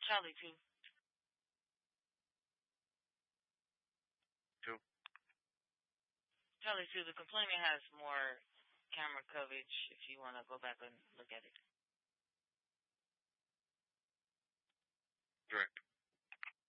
Charlie 2. Two. Charlie 2, the complainant has more camera coverage if you want to go back and look at it.